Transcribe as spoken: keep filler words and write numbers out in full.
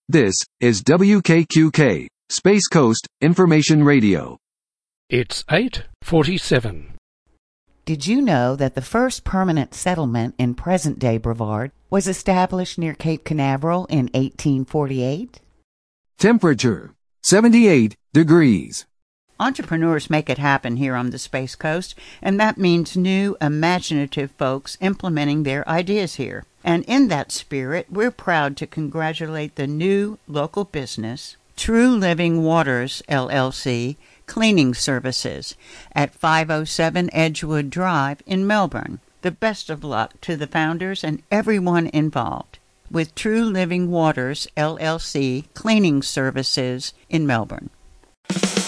This is W K Q K, Space Coast Information Radio. It's eight forty-seven. Did you know that the first permanent settlement in present-day Brevard was established near Cape Canaveral in eighteen forty-eight? Temperature, seventy-eight degrees. Entrepreneurs make it happen here on the Space Coast, and that means new, imaginative folks implementing their ideas here. And in that spirit, we're proud to congratulate the new local business, True Living Waters, L L C, Cleaning Services, at five oh seven Edgewood Drive in Melbourne. The best of luck to the founders and everyone involved with True Living Waters, L L C, Cleaning Services in Melbourne.